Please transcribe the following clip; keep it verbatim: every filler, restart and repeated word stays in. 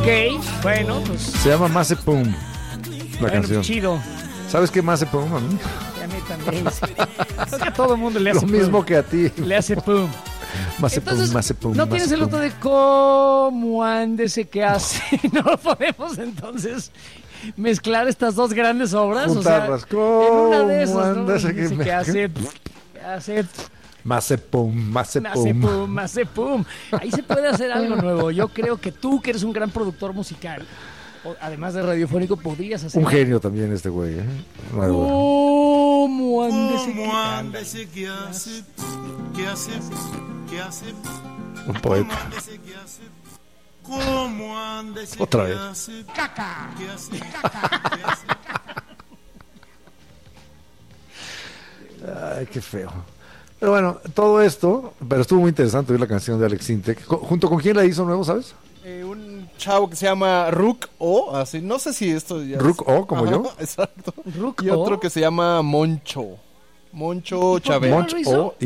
Ok, bueno, pues... Se llama Mace Pum, la bueno, canción. pues chido. ¿Sabes qué Mace Pum a mí? Y a mí también. Creo que a todo el mundo le Lo hace mismo pum. que a ti. Le hace pum. Mace Entonces, Pum, Mace Pum. ¿no Mace tienes el Pum. otro de cómo ándese que hace? No podemos entonces mezclar estas dos grandes obras. Juntarlas. O sea, en una de esas, ¿Cómo ¿no? ándese que Dice me- que hace... que hace... Mace Pum, Mace Me hace Pum. pum, me hace pum. Ahí se puede hacer algo nuevo. Yo creo que tú, que eres un gran productor musical, o- además de radiofónico, podrías hacer Un genio también este güey, ¿eh? No hay duda. ¿Cómo ándese que- ¿Cómo ándese que hace? ¿Qué hace? ¿Qué hace? Un poeta. ¿Cómo ándese que hace? ¿Cómo ándese Otra que vez. hace? Caca. ¿Qué hace? ¿Qué hace? Ay, qué feo. Pero bueno, todo esto, pero estuvo muy interesante oír la canción de Alex Sintek. Co- ¿Junto con quién la hizo nuevo, sabes? Eh, un chavo que se llama Rook O, así, no sé si esto ya... Rook O, como Ajá, yo. Exacto. Rook Y O. otro que se llama Moncho. Moncho Chávez. ¿Cómo Monch lo hizo? O